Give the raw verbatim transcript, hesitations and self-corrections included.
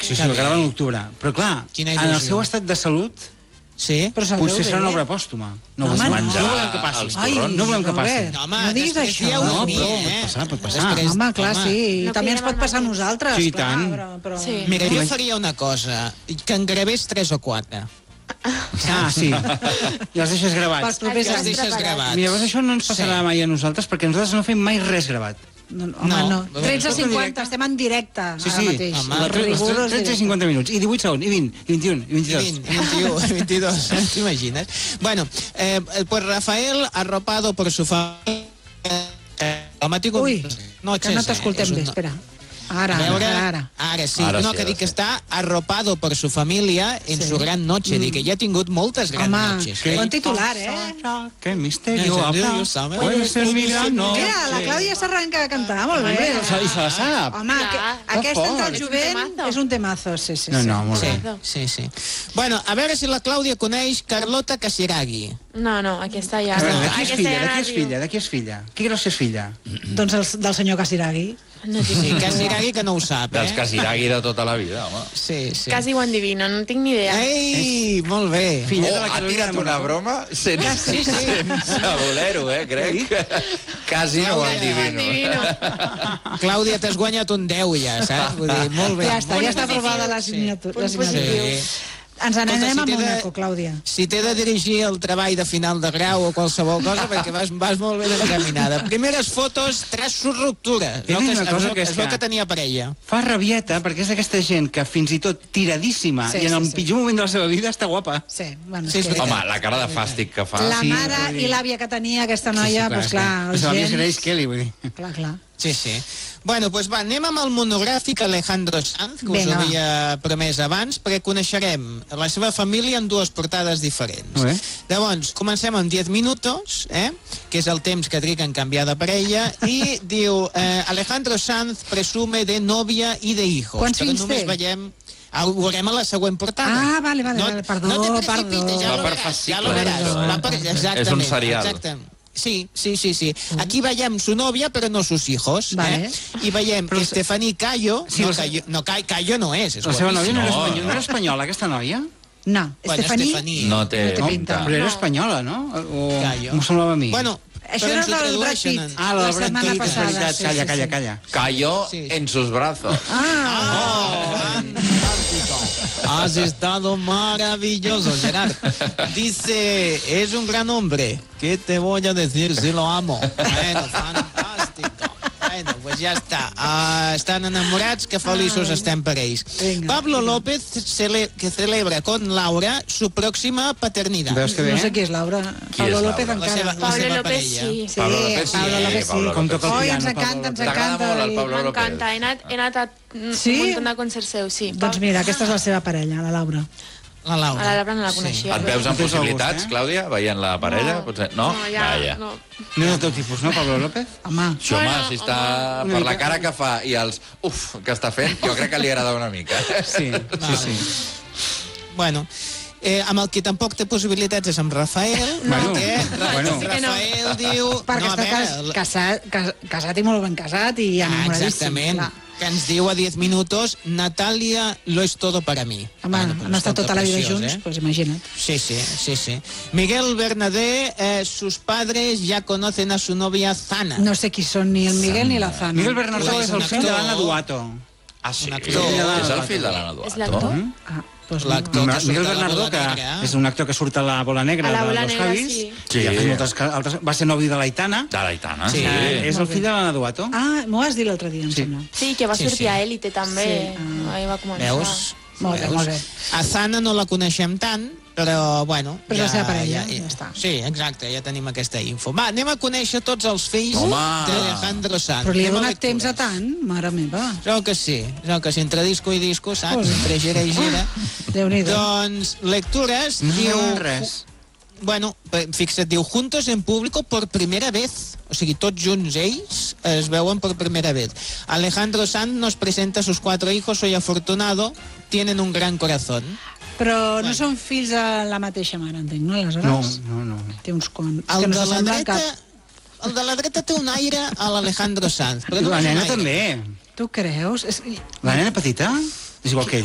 Sí, sí, el graven a l'octubre. Però clar, en el seu estat de salut... Sí? Potser serà una obra pòstuma. No volem que passi. No volem que passi. No diguis això. No, però pot passar, pot passar. Home, clar, sí. I també ens pot passar a nosaltres. Sí, i tant. Mira, jo faria una cosa, que en gravés tres o quatre. Ah, sí. I els deixes gravats. Pels propers anys. Els deixes gravats. Mira, això no ens passarà mai a nosaltres, perquè nosaltres no fem mai res gravat. No, home, no. tretze cinquanta, estem en directe sí, ara mateix. Sí, tretze i cinquanta minuts, i divuit segons, i vint, i vint-i-un, i vint-i-dos. I vint-i-u, vint-i-dos, t'imagines? Bueno, eh, pues Rafael, arropado por su familia... Ui, que no t'escoltem bé, espera. Ara, veure, ara, ara. Ara sí, ara no, sí, que dic que està arropado por su familia en sí. su gran noche. Mm. Dic que ja ha tingut moltes grans Home, noches. Home, bon titular, eh? Que misterio habla. Puede ser mi gran noche. Mira, la Clàudia s'arranca a cantar, molt bé. I se la sap. Home, aquesta entre el jovent és un temazo, sí, sí. No, no, molt bé. Sí, sí. Bueno, a veure si la Clàudia coneix Carlota Casiraghi. No, no, aquesta ja... De qui és filla? De qui és filla? De qui és filla? Qui creus que és filla? Doncs del senyor Casiraghi. No sí, Casiraghi que no ho sap, eh? Dels Casiraghi de tota la vida, home. Sí, sí. Quasi ho endivino, no tinc ni idea. Ei, molt bé. Filla oh, ha tirat una broma sense, sí, sí. sense voler-ho, eh, crec. Quasi no ho endivino. Clàudia, t'has guanyat un deu ja, saps? Vull dir, molt bé. Ja està, ja està aprovada la signatura. Sí. Ens n'anem a Mónaco, Clàudia. Si t'he de dirigir el treball de final de grau o qualsevol cosa, perquè vas, vas molt ben encaminada. Primeres fotos tras su ruptura. És el que tenia parella. Fa rabieta, perquè és aquesta gent que fins i tot tiradíssima i en el pitjor moment de la seva vida està guapa. Sí, bueno, sí, home, la cara de fàstic que fa. La mare i l'àvia que tenia aquesta noia, doncs clar, els gens... L'àvia Grace Kelly, vull dir. Clar, clar. Sí, sí. Bueno, doncs va, anem amb el monogràfic Alejandro Sanz, que us havia promès abans, perquè coneixerem la seva família en dues portades diferents. Llavors, comencem amb diez minutos, eh? que és el temps que triga en canviar de parella, i diu, eh, Alejandro Sanz presume de novia i de hijos. Quants fills té? Veiem... Ho veurem a la següent portada. Ah, vale, vale, no, vale. Perdó, no te perdó. Ja lo veràs, ja lo veràs. Va per... Exactament, és un serial. Exactament. Sí, sí, sí, sí. Aquí veiem su novia, però no sus hijos. Vale. Eh? I veiem però... Stephanie Cayo. Sí, no, Cayo, no, Cayo no és. és la seva nòvia no era espanyola, no era espanyola, aquesta noia? No, bueno, Stephanie... Stephanie no té, no té pinta. Però era espanyola, no? O... Cayo. M'ho semblava a mi. Bueno, això era del Brad Pitt. Ah, la del Brad Pitt, és veritat. Calla, calla, calla. Cayo en sus brazos. Ah, fantástico. Has estado maravilloso, Gerard. Dice, es un gran hombre. ¿Qué te voy a decir si lo amo? Bueno, fantástico. Bueno, pues ja està. Uh, estan enamorats, que feliços estem per ells. Pablo López, cele que celebra con Laura su próxima paternidad. Veus que bé? no sé qui és Laura. Pablo López La encara. seva, la Pablo seva López parella. sí. Sí, Pablo López sí. Pablo López sí. Com toca el Oi, piano, ens encanta, ens encanta. T'agrada molt el Pablo López? M'encanta, he anat, he anat a Sí? un munt de concerts seus, sí. Doncs mira, aquesta és la seva parella, la Laura. La Laura. A la Laura no la coneixia. Et veus en No tens possibilitats, gust, eh? Clàudia, veient la parella? No, Potser... No? no, ja, Vaja. no. No és el teu tipus, no, Pablo López? Home, Això, home, Bueno, si està home. per la cara que fa i els uf que està fent, jo crec que li agrada una mica. Sí, sí, sí. Bueno, eh, amb el que tampoc té possibilitats és amb Rafael, Bueno, perquè Ra bueno. Rafael diu... perquè no, a està cas, veure, casat, cas, casat i molt ben casat i Ah, enamoradíssim. exactament. Clar. Que ens diu a diez minutos, Natalia lo es todo para mí. Home, Bueno, pues han estat escolta, tota la vida preciós, junts, eh? pues imagina't. Sí, sí, sí, sí. Miguel Bernadé, eh, sus padres ya conocen a su novia Zana. No sé qui són ni el Miguel ni la Zana. Miguel Bernardo Pues és un el fill de actor. l'Anna Duato. Ah, sí? Un actor. És el fill de l'Anna És Duato? l'actor? Ah, doncs no. L'actor que surt Miguel a la Bernardo, Bola que Negra. és un actor que surt a la Bola Negra A la de Bola Los Negra, Javis. sí. Sí. I ha fet moltes altres... Va ser novi de l'Aitana. De l'Aitana, Sí. sí. És el fill de l'Anna Duato. Ah, m'ho has dit l'altre dia, em Sí. sembla. Sí, que va Sí, sortir sí. a Élite també. Sí. Ah. Ahí va començar. Veus? Molt bé, Veus? molt bé. A Zana no la coneixem tant, però, bueno... Però és la seva parella, ja està. Sí, exacte, ja tenim aquesta info. Va, anem a conèixer tots els fills Home! d'Alejandro Sanz. Però li he Anem a donat temps a lectures. tant, mare meva. Creu que sí, creu que sí, entre disco i disco, saps? Ui. Entre gira i gira. Déu-n'hi-do. Doncs, lectures, No diu... saben res. Bueno, fixa't, diu, juntos en público por primera vez. O sigui, tots junts ells es veuen por primera vez. Alejandro Sanz nos presenta a sus cuatro hijos, soy afortunado, tienen un gran corazón. Però no són fills de la mateixa mare, entenc, no? Aleshores? No, no, no. Té uns quants. El que no de la s'assemblen dreta... cap. El de la dreta té un aire a l'Alejandro Sanz. Però no La és un nena aire. també. Tu creus? És... La nena petita és igual que ell.